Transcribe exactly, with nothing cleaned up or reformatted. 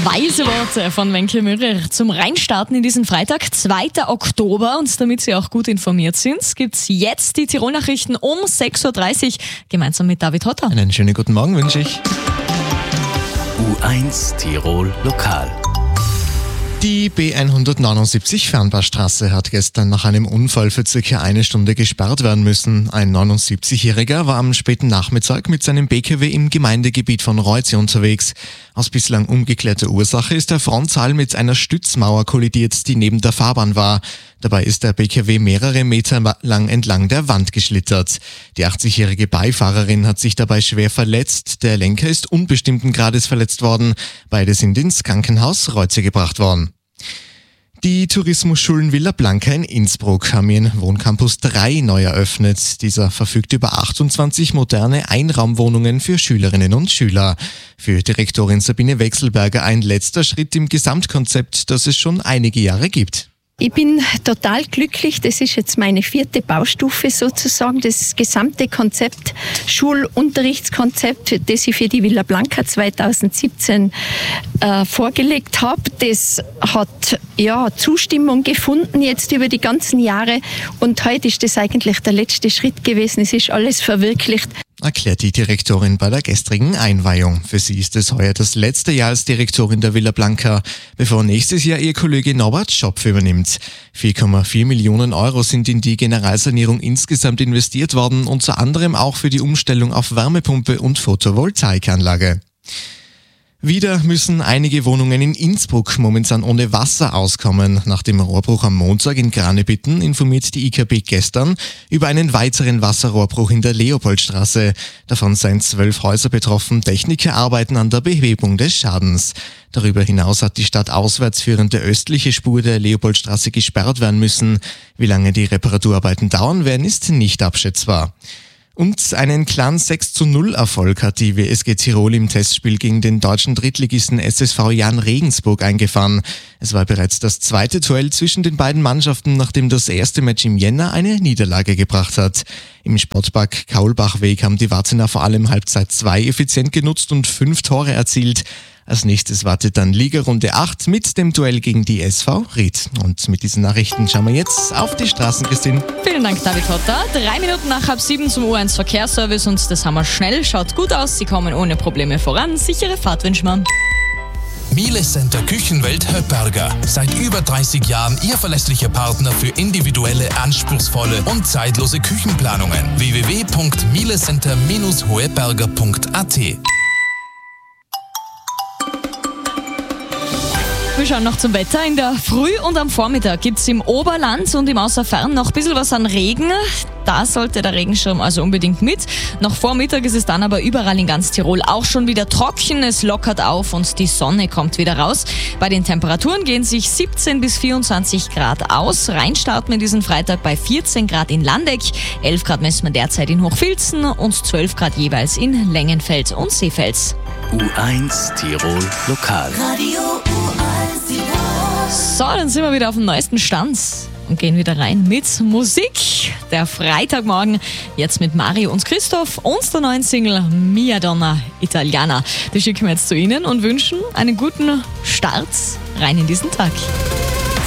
Weise Worte von Wenke Mürrer zum Reinstarten in diesen Freitag, zweiten Oktober. Und damit Sie auch gut informiert sind, gibt es jetzt die Tirol-Nachrichten um sechs Uhr dreißig gemeinsam mit David Hotter. Einen schönen guten Morgen wünsche ich. U eins Tirol Lokal. Die B hundertneunundsiebzig Fernbahnstraße hat gestern nach einem Unfall für circa eine Stunde gesperrt werden müssen. Ein neunundsiebzigjähriger war am späten Nachmittag mit seinem B K W im Gemeindegebiet von Reuze unterwegs. Aus bislang ungeklärter Ursache ist er frontal mit einer Stützmauer kollidiert, die neben der Fahrbahn war. Dabei ist der B K W mehrere Meter lang entlang der Wand geschlittert. Die achtzigjährige Beifahrerin hat sich dabei schwer verletzt. Der Lenker ist unbestimmten Grades verletzt worden. Beide sind ins Krankenhaus Reuze gebracht worden. Die Tourismusschulen Villa Blanca in Innsbruck haben ihren Wohncampus drei neu eröffnet. Dieser verfügt über achtundzwanzig moderne Einraumwohnungen für Schülerinnen und Schüler. Für Direktorin Sabine Wechselberger ein letzter Schritt im Gesamtkonzept, das es schon einige Jahre gibt. Ich bin total glücklich. Das ist jetzt meine vierte Baustufe sozusagen. Das gesamte Konzept, Schulunterrichtskonzept, das ich für die Villa Blanca zweitausendsiebzehn äh, vorgelegt habe, das hat ja Zustimmung gefunden jetzt über die ganzen Jahre. Und heute ist das eigentlich der letzte Schritt gewesen. Es ist alles verwirklicht. Erklärt die Direktorin bei der gestrigen Einweihung. Für sie ist es heuer das letzte Jahr als Direktorin der Villa Blanca, bevor nächstes Jahr ihr Kollege Norbert Schopf übernimmt. vier Komma vier Millionen Euro sind in die Generalsanierung insgesamt investiert worden, unter anderem auch für die Umstellung auf Wärmepumpe und Photovoltaikanlage. Wieder müssen einige Wohnungen in Innsbruck momentan ohne Wasser auskommen. Nach dem Rohrbruch am Montag in Granebitten informiert die I K B gestern über einen weiteren Wasserrohrbruch in der Leopoldstraße. Davon seien zwölf Häuser betroffen. Techniker arbeiten an der Behebung des Schadens. Darüber hinaus hat die Stadt auswärts führende östliche Spur der Leopoldstraße gesperrt werden müssen. Wie lange die Reparaturarbeiten dauern werden, ist nicht abschätzbar. Und einen klaren sechs zu null Erfolg hat die W S G Tirol im Testspiel gegen den deutschen Drittligisten S S V Jan Regensburg eingefahren. Es war bereits das zweite Duell zwischen den beiden Mannschaften, nachdem das erste Match im Jänner eine Niederlage gebracht hat. Im Sportpark Kaulbachweg haben die Wartener vor allem Halbzeit zwei effizient genutzt und fünf Tore erzielt. Als nächstes wartet dann Liga-Runde acht mit dem Duell gegen die S V Ried. Und mit diesen Nachrichten schauen wir jetzt auf die Straßen, Christine. Vielen Dank, David Hotter. Drei Minuten nach halb sieben zum U eins Verkehrsservice und das haben wir schnell. Schaut gut aus, Sie kommen ohne Probleme voran. Sichere Fahrt wünschen wir. Miele Center Küchenwelt Höpperger. Seit über dreißig Jahren Ihr verlässlicher Partner für individuelle, anspruchsvolle und zeitlose Küchenplanungen. w w w punkt mielecenter Bindestrich hoeberger punkt a t. Wir schauen noch zum Wetter. In der Früh und am Vormittag gibt es im Oberland und im Außerfern noch ein bisschen was an Regen. Da sollte der Regenschirm also unbedingt mit. Noch vor Mittag ist es dann aber überall in ganz Tirol auch schon wieder trocken. Es lockert auf und die Sonne kommt wieder raus. Bei den Temperaturen gehen sich siebzehn bis vierundzwanzig Grad aus. Reinstarten wir diesen Freitag bei vierzehn Grad in Landeck, elf Grad messen wir derzeit in Hochfilzen und zwölf Grad jeweils in Lengenfeld und Seefels. U eins Tirol Lokal. Radio U eins Tirol. So, dann sind wir wieder auf dem neuesten Stand und gehen wieder rein mit Musik. Der Freitagmorgen jetzt mit Mario und Christoph und der neuen Single Mia Donna Italiana. Die schicken wir jetzt zu Ihnen und wünschen einen guten Start rein in diesen Tag.